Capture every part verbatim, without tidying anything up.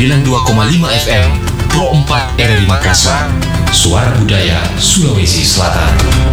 sembilan puluh dua koma lima F M Pro empat R R I Makassar. Suara Budaya Sulawesi Selatan.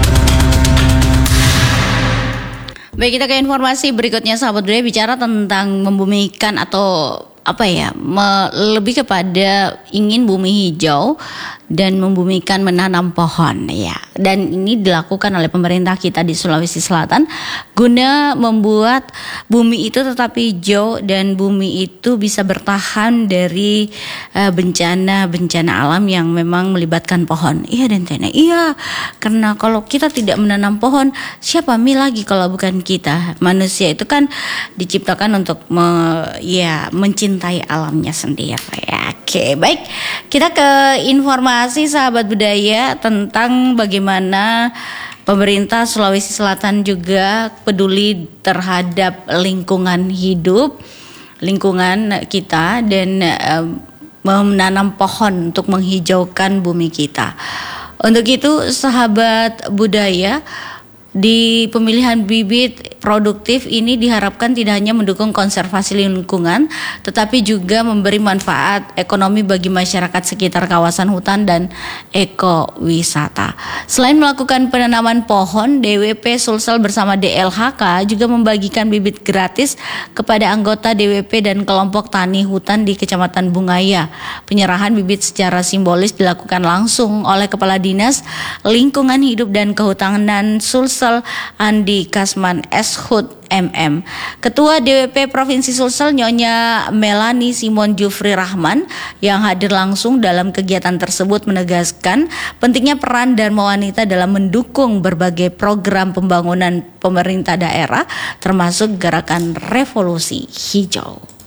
Baik, kita ke informasi berikutnya, sahabat budaya, bicara tentang membumikan atau apa ya, me, lebih kepada ingin bumi hijau dan membumikan menanam pohon ya. Dan ini dilakukan oleh pemerintah kita di Sulawesi Selatan guna membuat bumi itu tetap hijau dan bumi itu bisa bertahan dari uh, bencana-bencana alam yang memang melibatkan pohon. Iya Dentene, iya, karena kalau kita tidak menanam pohon, siapa mi lagi kalau bukan kita? Manusia itu kan diciptakan untuk me, ya mencintai alamnya sendiri ya. Oke, baik, kita ke informasi sahabat budaya tentang bagaimana pemerintah Sulawesi Selatan juga peduli terhadap lingkungan hidup, lingkungan kita, dan uh, menanam pohon untuk menghijaukan bumi kita. Untuk itu sahabat budaya, di pemilihan bibit produktif ini diharapkan tidak hanya mendukung konservasi lingkungan, tetapi juga memberi manfaat ekonomi bagi masyarakat sekitar kawasan hutan dan ekowisata. Selain melakukan penanaman pohon, D W P Sulsel bersama D L H K juga membagikan bibit gratis kepada anggota D W P dan kelompok tani hutan di Kecamatan Bungaya. Penyerahan bibit secara simbolis dilakukan langsung oleh Kepala Dinas Lingkungan Hidup dan Kehutanan Sulsel Andi Kasman Eshud M M. Ketua D W P Provinsi Sulsel Nyonya Melani Simon Jufri Rahman yang hadir langsung dalam kegiatan tersebut menegaskan pentingnya peran Dharma Wanita dalam mendukung berbagai program pembangunan pemerintah daerah termasuk gerakan revolusi hijau.